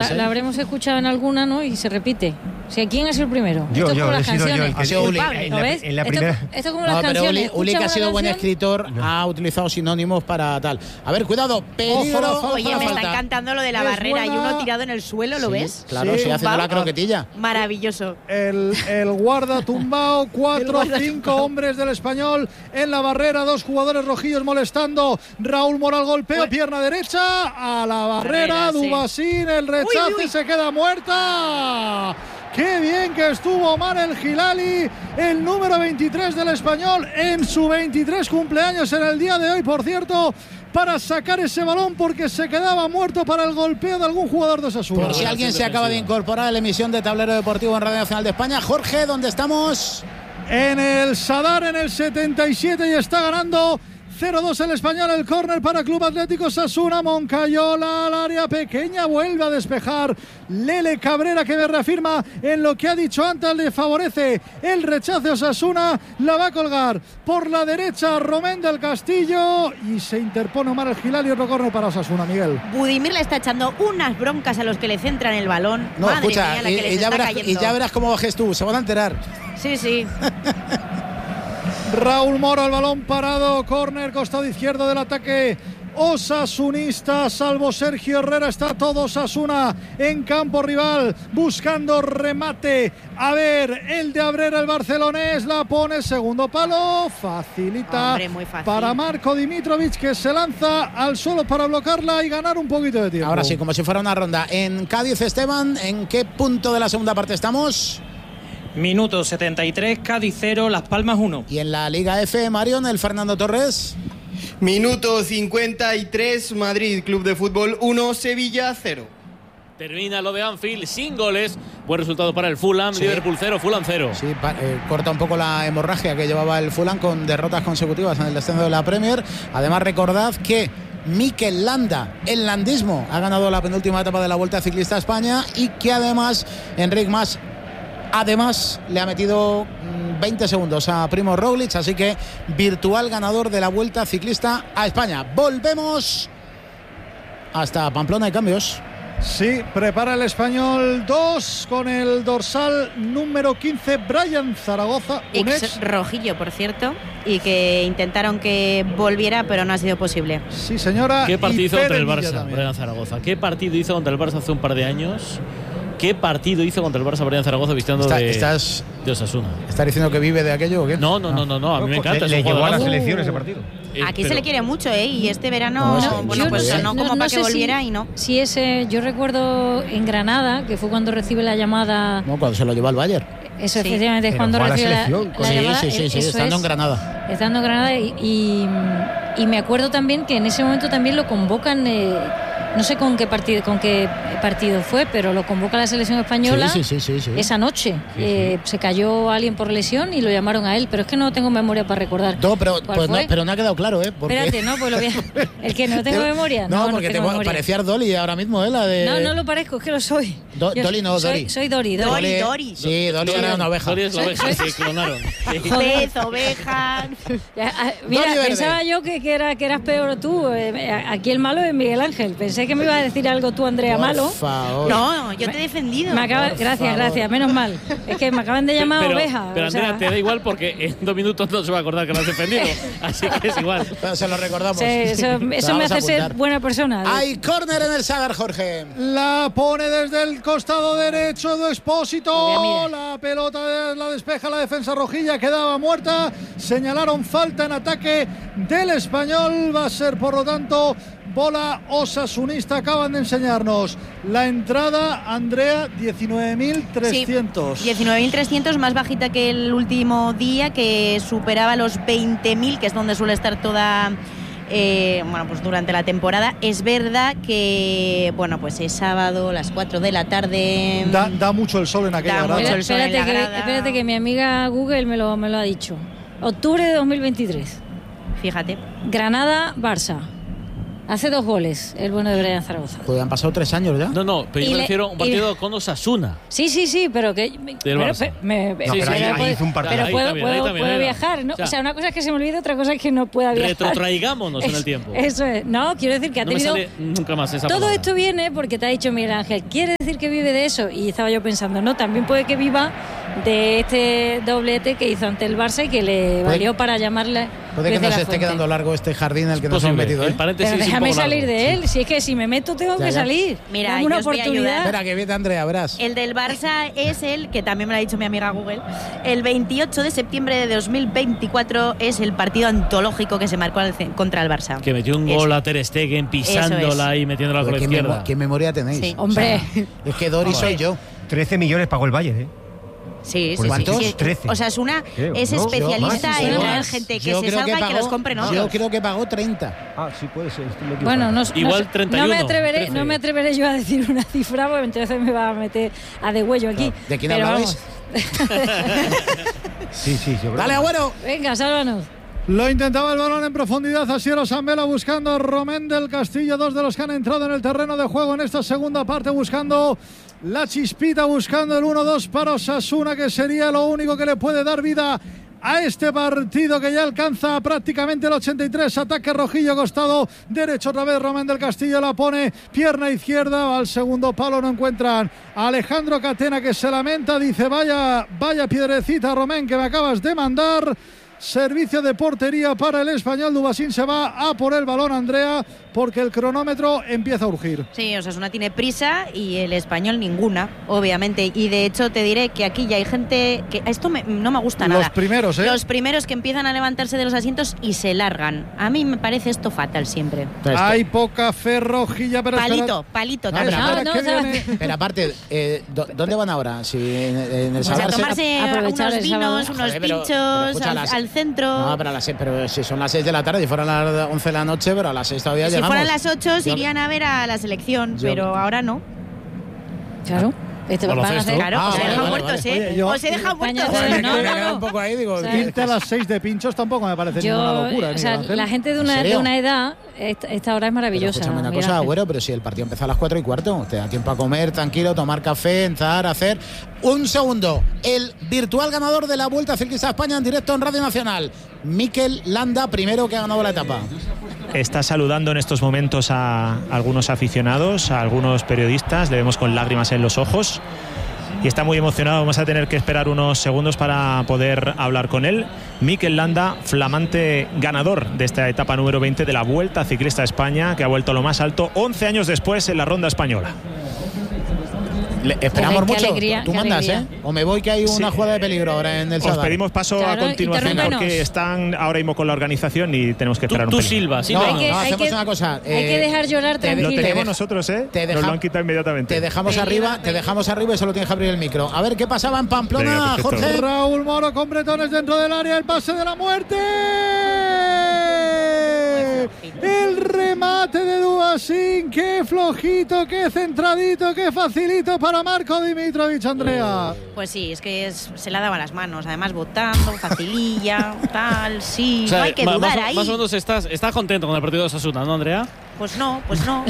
la habremos escuchado en alguna, ¿no? Y se repite. O sea, ¿quién es el primero? Yo, he sido yo el que... Ha sido Uli. En la primera... Esto como las canciones. Uli, que ha sido buen escritor, ha utilizado sinónimos para tal. A ver, cuidado, peligro. Oye, me está encantando lo de la barrera y uno tirado en el suelo, ¿lo ves? Claro, sí, haciendo la croquetilla. Maravilloso. El guarda tumbao, 4 o 5 hombres del Español en la barrera, 2 jugadores rojillos molestando. Raúl Moral golpeo, pierna derecha a la barrera, Dubasín, el rechace, se queda muerta. ¡Qué bien que estuvo Omar El Hilali, el número 23 del Español, en su 23 cumpleaños en el día de hoy, por cierto, para sacar ese balón porque se quedaba muerto para el golpeo de algún jugador de Osasuna. Por si alguien se acaba de incorporar a la emisión de Tablero Deportivo en Radio Nacional de España. Jorge, ¿dónde estamos? En el Sadar, en el 77, y está ganando 0-2 el Español, el córner para Club Atlético Osasuna. Moncayola al área pequeña, vuelve a despejar Lele Cabrera, que me reafirma en lo que ha dicho antes, le favorece el rechace Osasuna, la va a colgar por la derecha Romén del Castillo y se interpone Omar El Hilali, otro córner para Osasuna, Miguel. Budimir le está echando unas broncas a los que le centran el balón. No, madre escucha, mía, la que les y está ya verás cómo bajes tú, se van a enterar. Sí. Raúl Moro, el balón parado, córner, costado izquierdo del ataque osasunista, salvo Sergio Herrera, está todo Osasuna en campo rival, buscando remate. A ver, el de Abrera, el barcelonés, la pone, segundo palo, facilita. Hombre, muy fácil. Para Marco Dimitrovic, que se lanza al suelo para bloquearla y ganar un poquito de tiempo. Ahora sí, como si fuera una ronda. En Cádiz, Esteban, ¿en qué punto de la segunda parte estamos? Minuto 73, Cádiz 0, Las Palmas 1. Y en la Liga F, Marion, el Fernando Torres. Minuto 53, Madrid Club de Fútbol 1, Sevilla 0. Termina lo de Anfield sin goles. Buen resultado para el Fulham. Sí. Liverpool 0, Fulham 0. Sí, corta un poco la hemorragia que llevaba el Fulham con derrotas consecutivas en el descenso de la Premier. Además, recordad que Mikel Landa, el landismo, ha ganado la penúltima etapa de la Vuelta Ciclista a España y que además Enric Mas le ha metido 20 segundos a Primo Roglic, así que virtual ganador de la Vuelta Ciclista a España. Volvemos hasta Pamplona, y cambios. Sí, prepara el Español 2 con el dorsal número 15, Brian Zaragoza, un ex rojillo, por cierto, y que intentaron que volviera, pero no ha sido posible. Sí, señora. ¿Qué partido hizo contra el Barça, también. Brian Zaragoza? ¿Qué partido hizo contra el Barça hace un par de años? ¿Qué partido hizo contra el Barça Brian Zaragoza vistiendo de Osasuna? ¿Estás diciendo que vive de aquello o qué? No, a mí me encanta. Le llevó a la selección ese partido. Aquí se le quiere mucho, y este verano, para que volviera y no. Sí, yo recuerdo en Granada, que fue cuando recibe la llamada. No, cuando se lo llevó al Bayern. Eso, efectivamente, es cuando recibe la llamada. Sí, estando en Granada. Estando en Granada y me acuerdo también que en ese momento también lo convocan. No sé con qué partido fue, pero lo convoca la selección española esa noche. Se cayó alguien por lesión y lo llamaron a él, pero es que no tengo memoria para recordar. No, pero no ha quedado claro, porque... Espérate, no, pues lo voy a... ¿El que no tengo memoria? No, porque te parecía Dolly ahora mismo, la de... No lo parezco, es que lo soy. Dolly no, Dory. Soy Dory. Sí, Dolly era una oveja. Dolly es la oveja, sí, clonaron. Pez, oveja... Mira, pensaba yo que eras peor tú. Aquí el malo es Miguel Ángel. Pensé que me iba a decir algo tú, Andrea Malo. Por favor. No, yo te he defendido. Gracias, menos mal. Es que me acaban de llamar oveja. Pero Andrea, te da igual porque en 2 minutos no se va a acordar que lo has defendido. Así que es igual. Pero se lo recordamos. Sí, eso me hace ser buena persona. Hay córner en el Sadar, Jorge. La pone desde el costado derecho de Expósito. Mira. La pelota la despeja la defensa rojilla, quedaba muerta. Señalaron falta en ataque del Español. Va a ser, por lo tanto, bola osasunista. Acaban de enseñarnos la entrada, Andrea, 19.300. Sí, 19.300, más bajita que el último día, que superaba los 20.000, que es donde suele estar toda... pues durante la temporada. Es verdad que pues es sábado, las 4 de la tarde. Da mucho el sol en aquella grada. Espérate que mi amiga Google me lo ha dicho. Octubre de 2023. Fíjate. Granada, Barça. Hace 2 goles el bueno de Brian Zaragoza. Pues han pasado 3 años ya. No, pero yo me refiero a un partido con Osasuna. Sí, pero que... Pero ahí hizo un partido. Pero puedo viajar, ¿no? O sea, una cosa es que se me olvide, otra cosa es que no pueda viajar. Retrotraigámonos en el tiempo. Eso es. No, quiero decir que ha tenido... No me sale nunca más esa Todo palabra. esto viene porque te ha dicho Miguel Ángel, ¿quiere decir que vive de eso? Y estaba yo pensando, no, también puede que viva de este doblete que hizo ante el Barça y que le valió para llamarle... Puede que nos esté quedando largo este jardín en el que nos hemos metido. Pero déjame salir de él. Si es que si me meto tengo que salir. Mira, dame una oportunidad. Espera, que viene Andrea, verás. El del Barça es el, que también me lo ha dicho mi amiga Google, el 28 de septiembre de 2024 es el partido antológico que se marcó contra el Barça. Que metió un gol a Ter Stegen pisándola y metiéndola con la izquierda. ¿Qué memoria tenéis? Sí. Hombre. O sea, es que Dori soy yo. 13 millones pagó el Bayern, ¿eh? Sí. ¿Cuántos? 13. Osasuna es especialista en traer gente que se salga y que los compre, ¿no? Yo creo que pagó 30. Ah, sí, puede ser. Bueno, igual 31. No me atreveré yo a decir una cifra, porque entonces me va a meter a degüello aquí. ¿De quién hablabais? Sí, yo creo. Dale, Agüero. Venga, sálvanos. Lo intentaba el balón en profundidad, Asier Osambela buscando a Romén del Castillo, 2 de los que han entrado en el terreno de juego en esta segunda parte, buscando la chispita, buscando el 1-2 para Osasuna, que sería lo único que le puede dar vida a este partido, que ya alcanza prácticamente el 83. Ataque rojillo, costado derecho otra vez. Romén del Castillo la pone pierna izquierda al segundo palo, no encuentran a Alejandro Catena, que se lamenta, dice vaya piedrecita, Romén, que me acabas de mandar. Servicio de portería para el Español. Dubasín se va a por el balón, Andrea, porque el cronómetro empieza a urgir. Sí, Osasuna tiene prisa y el Español ninguna, obviamente. Y de hecho te diré que aquí ya hay gente que esto no me gusta nada. Los primeros, Los primeros que empiezan a levantarse de los asientos y se largan. A mí me parece esto fatal siempre. Hay poca fe rojilla, pero palito. Pero aparte, ¿dónde van ahora? Si en el Salar, Salar a tomarse unos vinos, unos pinchos al centro. No, pero si son las 6 de la tarde, si fueran las 11 de la noche, pero a las 6 todavía llegamos. Si fueran las 8 se irían a ver a la selección, pero ahora no. Claro. Van a hacer, claro, se dejan muertos, ¿eh? O se dejan muertos. No. Un poco ahí, digo, irte a las 6 de pinchos tampoco me parece ninguna locura. O sea, la gente de una edad, esta hora es maravillosa. Escúchame una cosa, Agüero, pero si el partido empieza a las 4:15, te da tiempo a comer tranquilo, tomar café, entrar, hacer. Un segundo, el virtual ganador de la Vuelta Ciclista a España en directo en Radio Nacional, Mikel Landa, primero que ha ganado la etapa. Está saludando en estos momentos a algunos aficionados, a algunos periodistas, le vemos con lágrimas en los ojos y está muy emocionado. Vamos a tener que esperar unos segundos para poder hablar con él. Mikel Landa, flamante ganador de esta etapa número 20 de la Vuelta Ciclista a España, que ha vuelto a lo más alto 11 años después en la ronda española. Esperamos mucho. Alegría, tú mandas, alegría. O me voy, que hay una jugada de peligro ahora en el Sadar. Os pedimos paso a continuación porque están ahora mismo con la organización y tenemos que esperar un pelín. Silva. Hacemos una cosa. Hay que dejar llorar tranquilo. Lo tenemos nosotros, nos lo han quitado inmediatamente. Te dejamos arriba y solo tienes que abrir el micro. A ver qué pasaba en Pamplona. Venga, Jorge. Raúl Moro con bretones dentro del área, el pase de la muerte. El remate de Dubasín, qué flojito, qué centradito, qué facilito para Marco Dimitrovic, Andrea. Pues sí, es que se la daba las manos, además votando, facililla, tal, sí, o sea, no hay que dudar ahí. Más o menos estás contento con el partido de Osasuna, ¿no, Andrea? Pues no.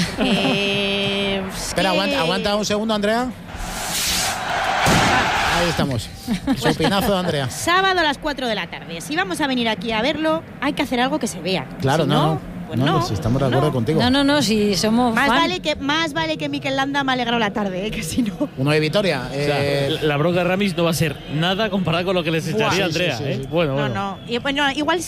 Espera, aguanta un segundo, Andrea. Ahí estamos. Su pinazo de Andrea. Sábado a las 4 de la tarde. Si vamos a venir aquí a verlo, hay que hacer algo que se vea. Claro, si no. Pues si estamos de acuerdo contigo. No, si somos más vale que Mikel Landa me ha alegrado la tarde, que si no. Uno de Vitoria. O sea, la bronca de Ramis no va a ser nada comparada con lo que les echaría Andrea. Sí. Bueno. No. Y, bueno, igual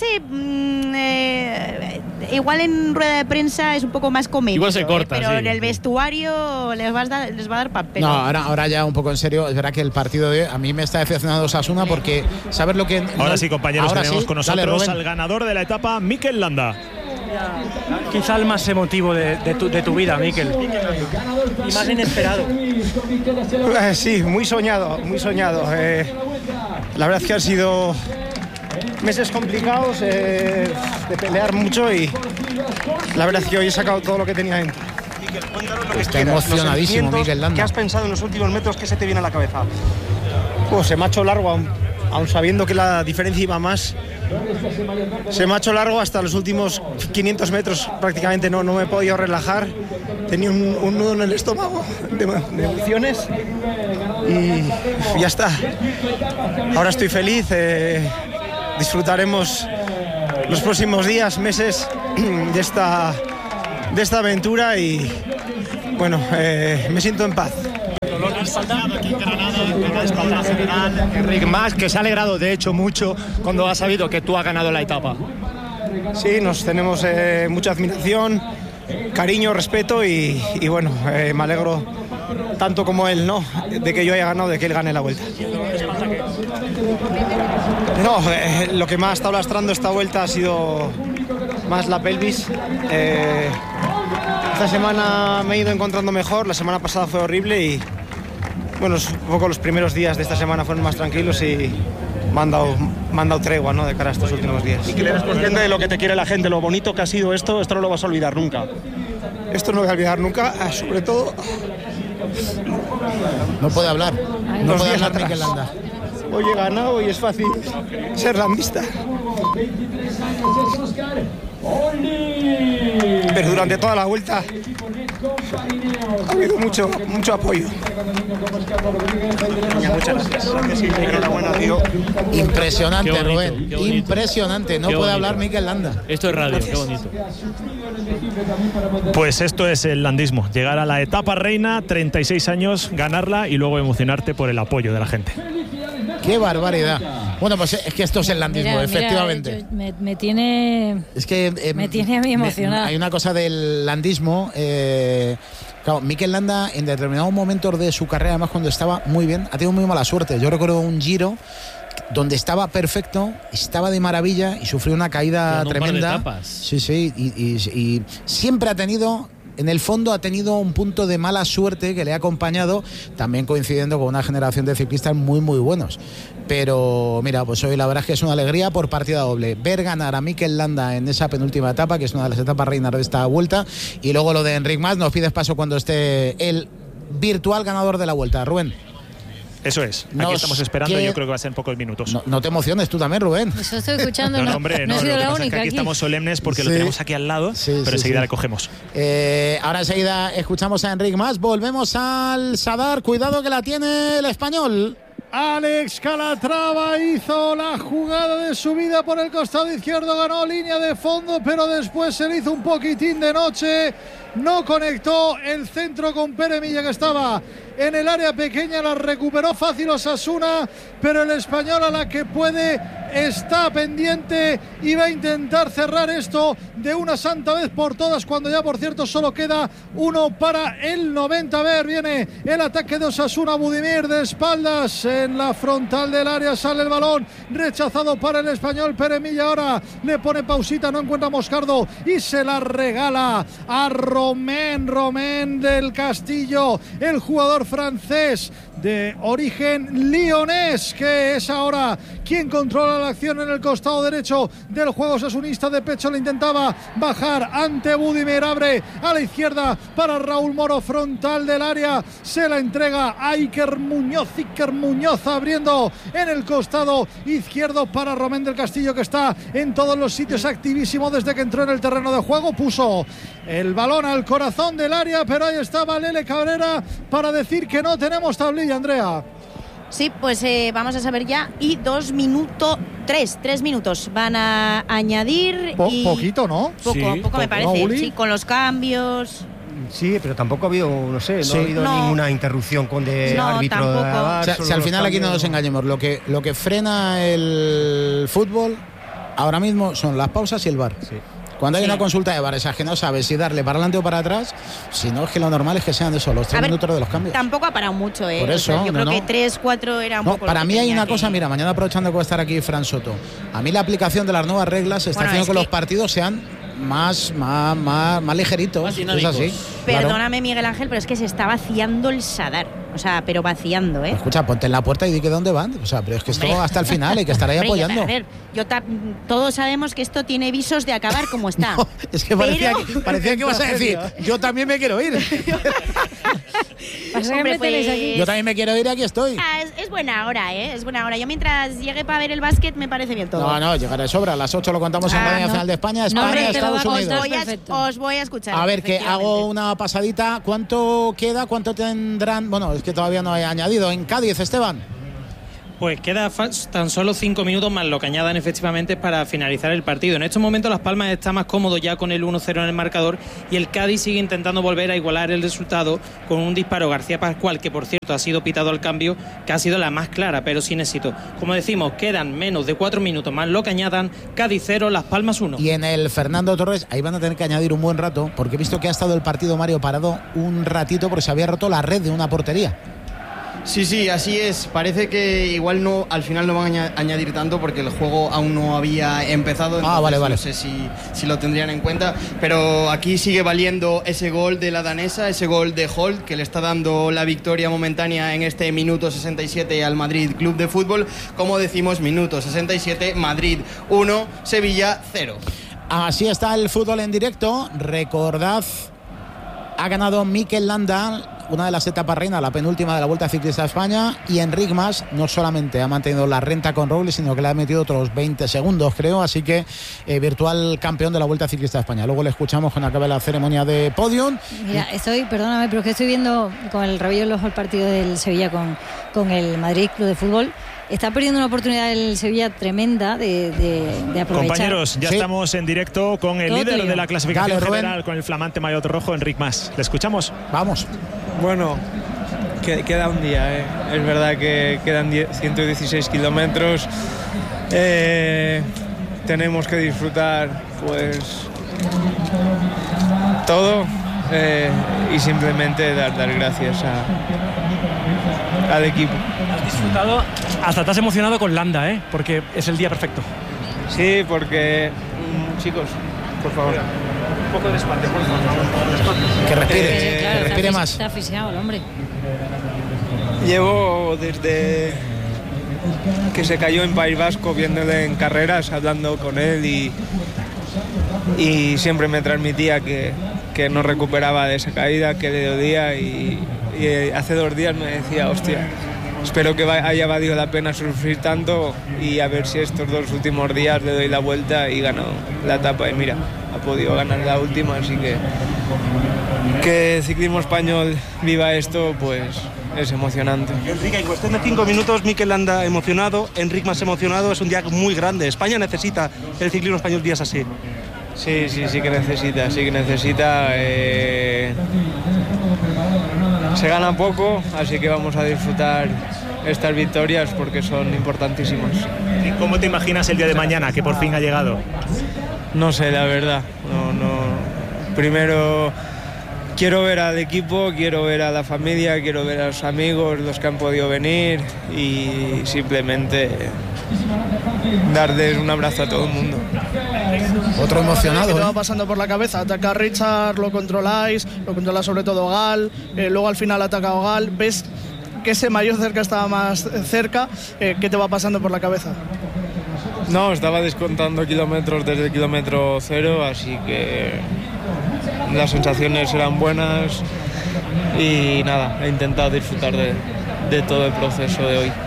igual en rueda de prensa es un poco más comedia. Igual se corta, pero en el vestuario les va a dar papel. No, ahora ya un poco en serio. Es verdad que el partido de hoy a mí me está decepcionando Osasuna porque ¿sabes lo que? Ahora sí, compañeros, tenemos con nosotros al ganador de la etapa, Mikel Landa. Quizá el más emotivo de tu vida, Mikel. Y más inesperado. Sí, muy soñado. La verdad es que han sido meses complicados, de pelear mucho y la verdad es que hoy he sacado todo lo que tenía dentro. Mikel, cuéntanos lo que está emocionadísimo, Mikel Landa. ¿Qué has pensado en los últimos metros? ¿Qué se te viene a la cabeza? Pues se me ha hecho largo, aún sabiendo que la diferencia iba más. Se me ha hecho largo hasta los últimos 500 metros, prácticamente no me he podido relajar. Tenía un nudo en el estómago de emociones y ya está. Ahora estoy feliz, disfrutaremos los próximos días, meses de esta aventura y bueno, me siento en paz. Aquí en Granada, espalda general, Enric Mas, que se ha alegrado de hecho mucho cuando ha sabido que tú has ganado la etapa. Sí, nos tenemos mucha admiración, cariño, respeto y bueno, me alegro tanto como él, ¿no? De que yo haya ganado, de que él gane la vuelta. No, lo que más está lastrando esta vuelta ha sido más la pelvis. Esta semana me he ido encontrando mejor, la semana pasada fue horrible y bueno, un poco los primeros días de esta semana fueron más tranquilos y me han dado tregua, ¿no? De cara a estos últimos días. Y que eres consciente de lo que te quiere la gente, lo bonito que ha sido esto no lo vas a olvidar nunca. Esto no voy a olvidar nunca, sobre todo... No puede hablar, no puede hablar Mikel Landa. Hoy he ganado y es fácil ser landista. Pero durante toda la vuelta ha habido mucho apoyo. Muchas gracias. Enhorabuena, tío. Impresionante, Qué bonito, Rubén. qué bonito. Impresionante. No Qué puede bonito. hablar Mikel Landa. Esto es radio, qué bonito. Pues esto es el landismo, llegar a la etapa reina, 36 años, ganarla y luego emocionarte por el apoyo de la gente. ¡Qué barbaridad! Bueno, pues es que esto es el landismo, Mira, efectivamente. Me tiene... Es que me tiene a mí emocionada. Hay una cosa del landismo. Claro, Mikel Landa en determinados momentos de su carrera, además cuando estaba muy bien, ha tenido muy mala suerte. Yo recuerdo un Giro donde estaba perfecto, estaba de maravilla y sufrió una caída tremenda. Un par de etapas. Sí, y siempre ha tenido... En el fondo ha tenido un punto de mala suerte que le ha acompañado, también coincidiendo con una generación de ciclistas muy buenos. Pero mira, pues hoy la verdad es que es una alegría por partida doble. Ver ganar a Mikel Landa en esa penúltima etapa, que es una de las etapas reinas de esta vuelta, y luego lo de Enric Mas. Nos pides paso cuando esté el virtual ganador de la vuelta, Rubén. Eso es, aquí estamos esperando y yo creo que va a ser en pocos minutos. No te emociones tú también, Rubén. Eso estoy escuchando. No, hombre, no he sido lo que la pasa es única que aquí estamos solemnes porque lo tenemos aquí al lado, pero enseguida le cogemos. Ahora enseguida escuchamos a Enric Mas. Volvemos al Sadar. Cuidado que la tiene el español. Alex Calatrava hizo la jugada de su vida por el costado izquierdo, ganó línea de fondo, pero después se le hizo un poquitín de noche. No conectó el centro con Pere Milla, que estaba en el área pequeña, la recuperó fácil Osasuna, pero el español a la que puede está pendiente y va a intentar cerrar esto de una santa vez por todas, cuando ya por cierto solo queda uno para el 90. A ver, viene el ataque de Osasuna. Budimir de espaldas en la frontal del área, sale el balón rechazado para el español. Pere Milla ahora le pone pausita, no encuentra a Moscardo y se la regala a Romén del Castillo, el jugador francés de origen lionés, que es ahora quien controla la acción en el costado derecho del juego osasunista. De pecho le intentaba bajar ante Budimir, abre a la izquierda para Raúl Moro, frontal del área, se la entrega a Iker Muñoz abriendo en el costado izquierdo para Romén del Castillo, que está en todos los sitios, activísimo desde que entró en el terreno de juego. Puso el balón al corazón del área, pero ahí estaba Lele Cabrera para decir que no tenemos tablilla, Andrea. Sí, pues vamos a saber ya. Y 3 minutos van a añadir. Poquito, ¿no? Poco me parece. ¿No, sí, con los cambios. Sí, pero tampoco ha habido, no sé, no ha habido ninguna interrupción con árbitro. Tampoco. Si al final aquí no nos engañemos, lo que frena el fútbol ahora mismo son las pausas y el VAR. Sí. Cuando hay una consulta de VAR, es que no sabes si darle para adelante o para atrás, si no, es que lo normal es que sean de eso, los 3 minutos de los cambios. Tampoco ha parado mucho, ¿eh? Por eso, o sea, yo creo que 3, 4 era un poco. Para mí hay una cosa, mira, mañana aprovechando que va a estar aquí Fran Soto, a mí la aplicación de las nuevas reglas está haciendo que los partidos sean más ligeritos. Es así. Perdóname, claro. Miguel Ángel, pero es que se está vaciando el Sadar. O sea, pero vaciando, ¿eh? Escucha, ponte en la puerta y di que dónde van. O sea, pero es que esto hasta el final hay que estar ahí apoyando. A ver, todos sabemos que esto tiene visos de acabar como está. No, es que parecía que ibas a decir, yo también me quiero ir. Hombre, pues, yo también me quiero ir y aquí estoy. Es es buena hora, ¿eh? Es buena hora. Yo mientras llegue para ver el básquet me parece bien todo. No, llegará de sobra. A las 8 lo contamos en Radio Nacional de España, Estados Unidos. Os voy a escuchar. A ver, que hago una pasadita. ¿Cuánto queda? ¿Cuánto tendrán? Bueno, es que todavía no he añadido. En Cádiz, Esteban. Pues queda tan solo 5 minutos más lo que añadan efectivamente para finalizar el partido. En estos momentos Las Palmas está más cómodo ya con el 1-0 en el marcador y el Cádiz sigue intentando volver a igualar el resultado con un disparo García Pascual, que por cierto ha sido pitado al cambio, que ha sido la más clara, pero sin éxito. Como decimos, quedan menos de 4 minutos más lo que añadan. Cádiz 0, Las Palmas 1. Y en el Fernando Torres, ahí van a tener que añadir un buen rato, porque he visto que ha estado el partido Mario parado un ratito porque se había roto la red de una portería. Sí, así es. Parece que igual al final no van a añadir tanto porque el juego aún no había empezado. Vale. No sé si lo tendrían en cuenta, pero aquí sigue valiendo ese gol de la danesa, ese gol de Holt, que le está dando la victoria momentánea en este minuto 67 al Madrid Club de Fútbol. Como decimos, minuto 67, Madrid 1, Sevilla 0. Así está el fútbol en directo. Recordad, ha ganado Mikel Landa, una de las etapas reinas, la penúltima de la Vuelta Ciclista a España, y Enric Mas no solamente ha mantenido la renta con Roglic, sino que le ha metido otros 20 segundos, creo, así que virtual campeón de la Vuelta Ciclista a España. Luego le escuchamos cuando acabe la ceremonia de podium. Mira, perdóname, pero es que estoy viendo con el rabillo en los ojos el partido del Sevilla con el Madrid Club de Fútbol. Está perdiendo una oportunidad el Sevilla tremenda de aprovechar. Compañeros, ya estamos en directo con el líder de la clasificación general, con el flamante maillot rojo, Enric Mas. ¿Le escuchamos? Vamos. Bueno, queda un día, ¿eh? Es verdad que quedan 116 kilómetros. Tenemos que disfrutar, pues, todo y simplemente dar gracias al equipo. Has disfrutado, hasta te has emocionado con Landa, porque es el día perfecto. Sí, porque, chicos, por favor, un poco de despacio, por favor. Que respire, claro, que respire más. Está asfixiado el hombre. Llevo desde que se cayó en País Vasco viéndole en carreras, hablando con él y siempre me transmitía que no recuperaba de esa caída, que le dolía y hace 2 días me decía, hostia, espero que haya valido la pena sufrir tanto y a ver si estos 2 últimos días le doy la vuelta y gano la etapa. Y mira, ha podido ganar la última, así que el ciclismo español viva esto, pues es emocionante. Enrique, en cuestión de 5 minutos, Mikel Landa emocionado, Enric Mas emocionado, es un día muy grande. España necesita el ciclismo español días así. Sí que necesita. Se gana poco, así que vamos a disfrutar estas victorias porque son importantísimas. ¿Y cómo te imaginas el día de mañana, que por fin ha llegado? No sé, la verdad. No. Primero quiero ver al equipo, quiero ver a la familia, quiero ver a los amigos, los que han podido venir y simplemente darles un abrazo a todo el mundo. Otro emocionado. ¿Qué te va pasando por la cabeza? Ataca a Richard, lo controla sobre todo Gal, luego al final ataca a Gal, ves que ese mayor cerca estaba más cerca, ¿qué te va pasando por la cabeza? No, estaba descontando kilómetros desde el kilómetro 0, así que las sensaciones eran buenas y nada, he intentado disfrutar de todo el proceso de hoy.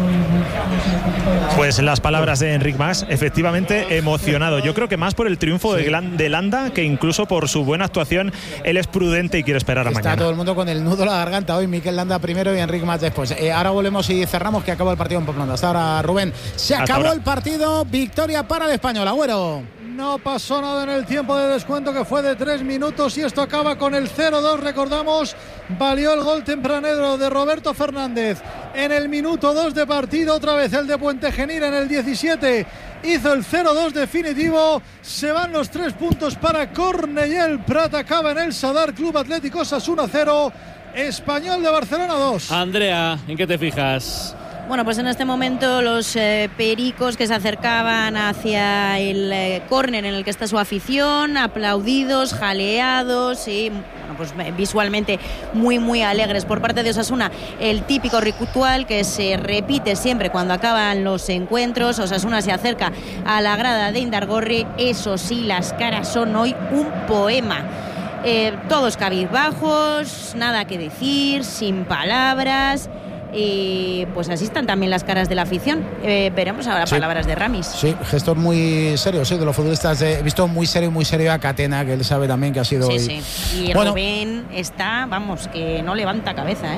Pues las palabras de Enric Mas, efectivamente emocionado. Yo creo que más por el triunfo de Landa que incluso por su buena actuación. Él es prudente y quiere esperar a mañana. Está todo el mundo con el nudo en la garganta hoy. Mikel Landa primero y Enric Mas después. Ahora volvemos y cerramos, que acabó el partido en Pamplona. Hasta ahora, Rubén. Se acabó el partido. Victoria para el Español. Agüero. No pasó nada en el tiempo de descuento, que fue de 3 minutos, y esto acaba con el 0-2. Recordamos, valió el gol tempranero de Roberto Fernández en el minuto 2 de partido. Otra vez el de Puente Genil en el 17 hizo el 0-2 definitivo. Se van los 3 puntos para Cornellà Prat. Acaba en el Sadar. Club Atlético Osasuna 0, Español de Barcelona 2. Andrea, ¿en qué te fijas? Bueno, pues en este momento los pericos que se acercaban hacia el córner en el que está su afición, aplaudidos, jaleados y bueno, pues visualmente muy alegres por parte de Osasuna. El típico ritual que se repite siempre cuando acaban los encuentros. Osasuna se acerca a la grada de Indargorri. Eso sí, las caras son hoy un poema. Todos cabizbajos, nada que decir, sin palabras. y pues así están también las caras de la afición. Veremos ahora palabras de Ramis. Sí, gestos muy serios, de los futbolistas. He visto muy serio a Catena, que él sabe también que ha sido... Sí. Y Rubén está, vamos, que no levanta cabeza,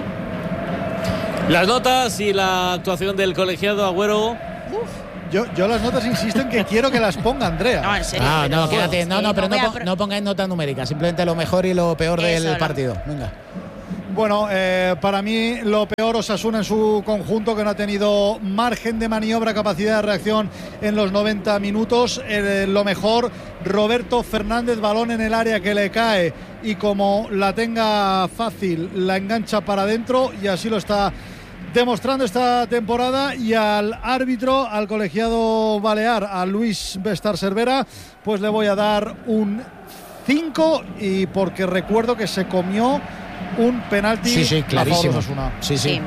Las notas y la actuación del colegiado Agüero. Yo las notas insisto en que quiero que las ponga Andrea. No, en serio. Quédate. No pongáis notas numéricas, simplemente lo mejor y lo peor del partido. Venga. Bueno, para mí lo peor Osasuna en su conjunto, que no ha tenido margen de maniobra, capacidad de reacción en los 90 minutos. Lo mejor, Roberto Fernández, balón en el área que le cae y como la tenga fácil, la engancha para adentro, y así lo está demostrando esta temporada. Y al árbitro, al colegiado balear, a Luis Bestar Cervera, pues le voy a dar un 5, y porque recuerdo que se comió un penalti clarísimo. Sí.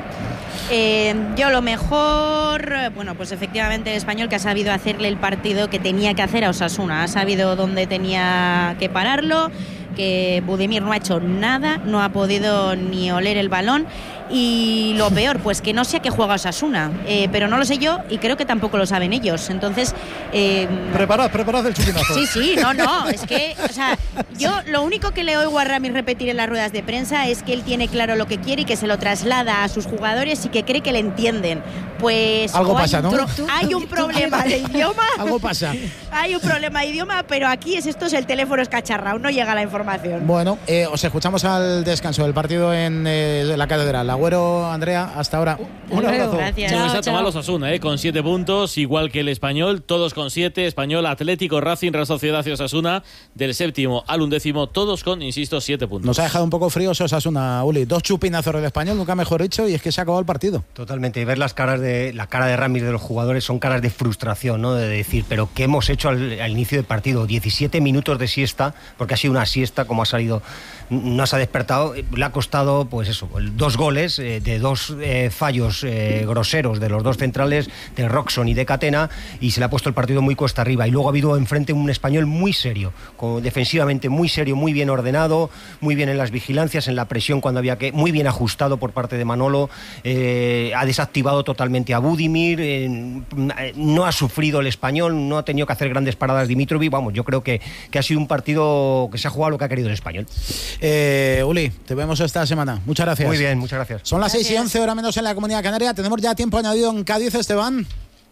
Yo lo mejor, bueno, pues efectivamente el Español, que ha sabido hacerle el partido que tenía que hacer a Osasuna, ha sabido dónde tenía que pararlo, que Budimir no ha hecho nada, no ha podido ni oler el balón. Y lo peor, pues que no sé a qué juega Osasuna, pero no lo sé yo y creo que tampoco lo saben ellos. Entonces... Preparad el chupinazo. Sí, no, es que, o sea, yo lo único que le oigo a Ramis repetir en las ruedas de prensa es que él tiene claro lo que quiere y que se lo traslada a sus jugadores y que cree que le entienden. Pues... Algo pasa, ¿no? Hay un problema de idioma. Algo pasa. Hay un problema de idioma, pero aquí esto es el teléfono escacharrado, no llega la información. Bueno, os escuchamos al descanso del partido en la catedral. Agüero, Andrea, hasta ahora. Un abrazo. Gracias. Chao, está tomando los Osasuna, con 7 puntos, igual que el Español, todos con 7. Español, Atlético, Racing, Real Sociedad y Osasuna, del 7º al 11º, todos con, insisto, 7 puntos. Nos ha dejado un poco fríos Osasuna, Uli. 2 chupinazos del Español, nunca mejor dicho, y es que se ha acabado el partido. Totalmente. Y ver la cara de Ramis, de los jugadores, son caras de frustración, ¿no? De decir, pero ¿qué hemos hecho al inicio del partido? 17 minutos de siesta, porque ha sido una siesta, como ha salido, no se ha despertado, le ha costado, pues eso, 2 goles de 2 fallos groseros de los 2 centrales, de Roxon y de Catena, y se le ha puesto el partido muy cuesta arriba. Y luego ha habido enfrente un Español muy serio, defensivamente muy serio, muy bien ordenado, muy bien en las vigilancias, en la presión cuando había que, muy bien ajustado por parte de Manolo, ha desactivado totalmente a Budimir, no ha sufrido el Español, no ha tenido que hacer grandes paradas Dimitrovic. Vamos, yo creo que ha sido un partido que se ha jugado lo que ha querido el Español. Uli, te vemos esta semana. Muchas gracias. Muy bien, muchas gracias. Son las 6:11, hora menos en la Comunidad Canaria. Tenemos ya tiempo añadido en Cádiz, Esteban.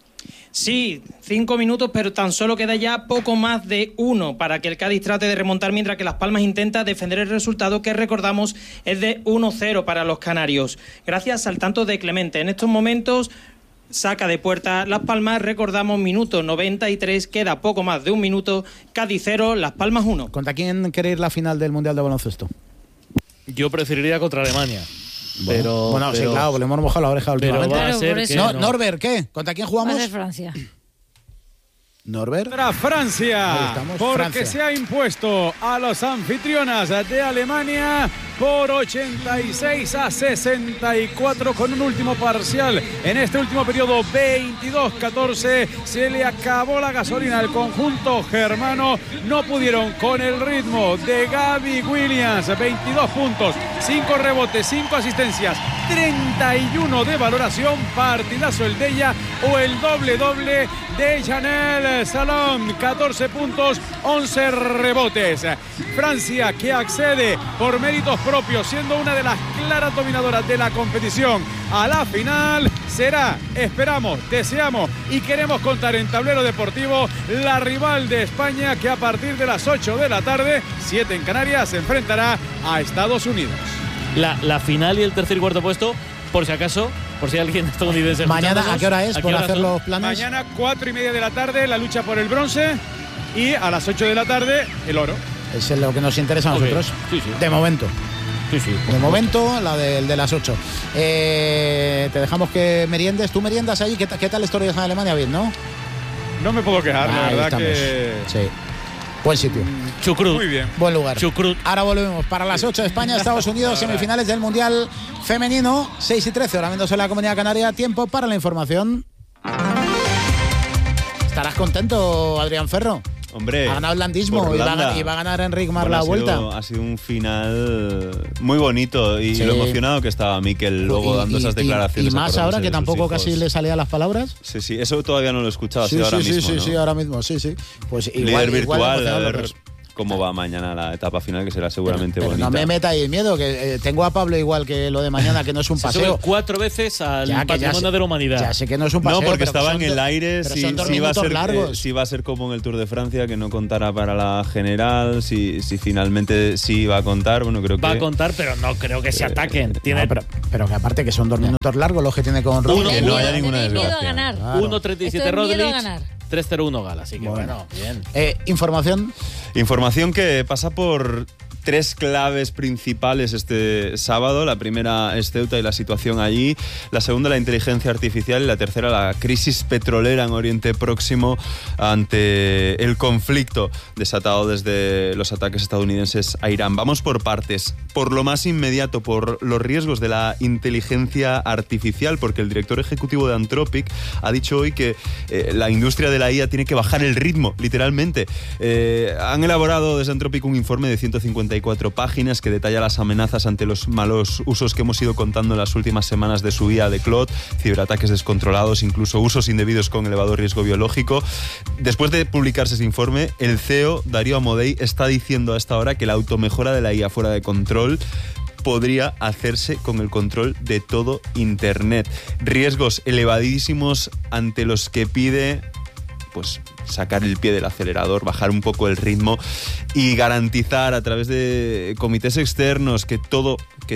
Sí, 5 minutos, pero tan solo queda ya poco más de 1 para que el Cádiz trate de remontar, mientras que Las Palmas intenta defender el resultado, que recordamos es de 1-0 para los canarios. Gracias al tanto de Clemente. En estos momentos saca de puerta Las Palmas, recordamos, minuto 93, queda poco más de 1 minuto. Cádiz 0, Las Palmas 1. ¿Contra quién quiere ir la final del Mundial de Baloncesto? Yo preferiría contra Alemania. Bueno, sí, claro, le hemos mojado la oreja últimamente. No, Norbert, ¿qué? ¿Contra quién jugamos? Va a ser Francia. Norbert. Contra Francia, porque Francia se ha impuesto a los anfitrionas de Alemania por 86-64 con un último parcial. En este último periodo, 22-14, se le acabó la gasolina al conjunto germano. No pudieron con el ritmo de Gaby Williams, 22 puntos, 5 rebotes, 5 asistencias, 31 de valoración. Partidazo el de ella, o el doble de Janelle Salón, 14 puntos, 11 rebotes. Francia, que accede por méritos propios, siendo una de las claras dominadoras de la competición a la final, será, esperamos, deseamos y queremos contar en Tablero Deportivo la rival de España, que a partir de las 8 de la tarde, 7 en Canarias, se enfrentará a Estados Unidos. La final y el tercer y cuarto puesto, por si acaso, por si alguien estadounidense. Mañana, ¿a qué hora es? Por hacer los planes. Mañana, 4:30 de la tarde, la lucha por el bronce, y a las 8 de la tarde, el oro. Es lo que nos interesa a nosotros. Sí. De momento. Sí. De momento, la de las 8. Te dejamos que meriendes. ¿Tú meriendas ahí? ¿Qué tal historias en Alemania? Bien, ¿no? No me puedo quejar, la verdad estamos. que... Sí. Buen sitio. Chucrut. Muy bien. Buen lugar. Chucrut. Ahora volvemos para las 8. España, Estados Unidos, semifinales del Mundial Femenino. 6:13, ahora menos en la Comunidad Canaria. Tiempo para la información. Estarás contento, Adrián Ferro. Hombre, ha ganado el landismo y va a ganar Enric Mas la vuelta. Ha sido un final muy bonito y lo emocionado que estaba Mikel luego dando esas declaraciones. Y más ahora que tampoco casi le salían las palabras. Sí, eso todavía no lo he escuchado, ha sido ahora mismo, ¿no? Sí, ahora mismo, sí. Pues líder virtual, a ver cómo va mañana la etapa final, que será seguramente bonita. No me metáis miedo, que tengo a Pablo igual que lo de mañana, que no es un paseo. Se 4 veces al patrimonio de la humanidad. Ya sé que no es un paseo. No, porque estaba en el aire, si va a ser como en el Tour de Francia, que no contara para la general, si finalmente sí va a contar, bueno, creo que... Va a contar, pero no creo que se ataquen. Pero que aparte que son 2 minutos largos los que tiene con Roglic. Que no haya ninguna desgracia. Miedo a ganar. 1.37 Roglic. 3-0-1 Gala, así que bueno bien. Información que pasa por 3 claves principales este sábado. La primera es Ceuta y la situación allí. La segunda, la inteligencia artificial. Y la tercera, la crisis petrolera en Oriente Próximo ante el conflicto desatado desde los ataques estadounidenses a Irán. Vamos por partes. Por lo más inmediato, por los riesgos de la inteligencia artificial, porque el director ejecutivo de Anthropic ha dicho hoy que la industria de la IA tiene que bajar el ritmo, literalmente. Han elaborado desde Anthropic un informe de 154 páginas que detalla las amenazas ante los malos usos que hemos ido contando en las últimas semanas de su IA de Claude, ciberataques descontrolados, incluso usos indebidos con elevado riesgo biológico. Después de publicarse ese informe, el CEO, Darío Amodei, está diciendo a esta hora que la automejora de la IA fuera de control podría hacerse con el control de todo Internet. Riesgos elevadísimos ante los que pide pues sacar el pie del acelerador, bajar un poco el ritmo y garantizar a través de comités externos que todo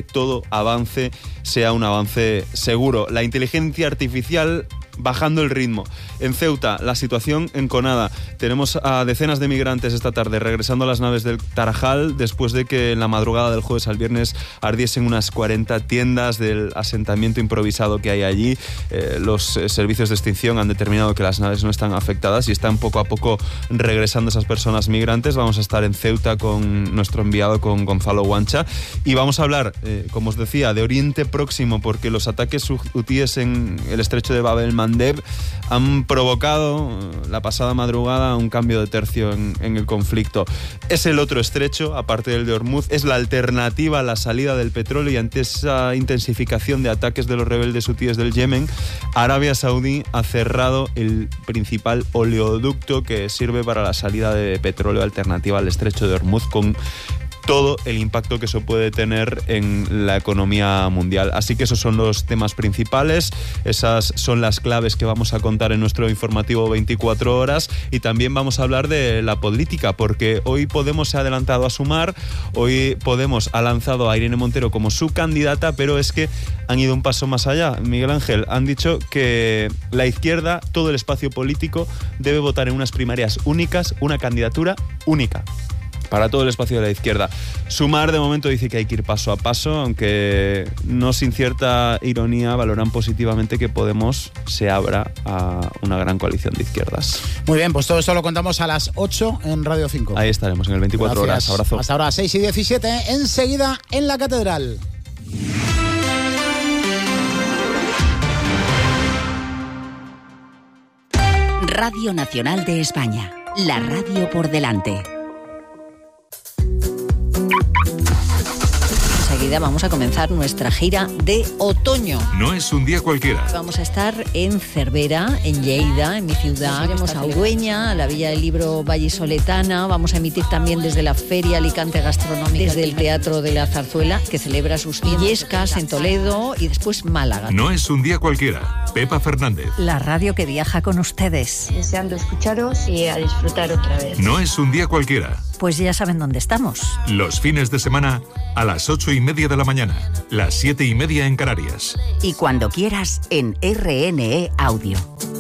avance sea un avance seguro. La inteligencia artificial bajando el ritmo. En Ceuta, la situación enconada. Tenemos a decenas de migrantes esta tarde regresando a las naves del Tarajal después de que en la madrugada del jueves al viernes ardiesen unas 40 tiendas del asentamiento improvisado que hay allí. Los servicios de extinción han determinado que las naves no están afectadas y están poco a poco regresando esas personas migrantes. Vamos a estar en Ceuta con nuestro enviado, con Gonzalo Guancha, y vamos a hablar, como os decía, de Oriente Próximo, porque los ataques hutíes en el estrecho de Bab el-Mandeb han provocado la pasada madrugada un cambio de tercio en el conflicto. Es el otro estrecho, aparte del de Hormuz, es la alternativa a la salida del petróleo, y ante esa intensificación de ataques de los rebeldes hutíes del Yemen, Arabia Saudí ha cerrado el principal oleoducto que sirve para la salida de petróleo alternativa al estrecho de Hormuz, con todo el impacto que eso puede tener en la economía mundial. Así que esos son los temas principales, esas son las claves que vamos a contar en nuestro informativo 24 horas, y también vamos a hablar de la política, porque hoy Podemos se ha adelantado a sumar, hoy Podemos ha lanzado a Irene Montero como su candidata, pero es que han ido un paso más allá. Miguel Ángel, han dicho que la izquierda, todo el espacio político, debe votar en unas primarias únicas, una candidatura única para todo el espacio de la izquierda. Sumar, de momento, dice que hay que ir paso a paso, aunque no sin cierta ironía valoran positivamente que Podemos se abra a una gran coalición de izquierdas. Muy bien, pues todo esto lo contamos a las 8 en Radio 5. Ahí estaremos en el 24 Gracias. horas. Abrazo. Hasta ahora 6 y 17, enseguida en la Catedral. Radio Nacional de España, la radio por delante. Vamos a comenzar nuestra gira de otoño. No es un día cualquiera. Vamos a estar en Cervera, en Lleida, en mi ciudad. Iremos a Ugüeña, a la Villa del Libro vallisoletana. Vamos a emitir también desde la Feria Alicante Gastronómica, desde el Teatro de la Zarzuela, que celebra sus Illescas en Toledo, y después Málaga. No es un día cualquiera. Pepa Fernández. La radio que viaja con ustedes. Deseando escucharos y a disfrutar otra vez. No es un día cualquiera. Pues ya saben dónde estamos. Los fines de semana a las 8:30 de la mañana, las 7:30 en Canarias. Y cuando quieras en RNE Audio.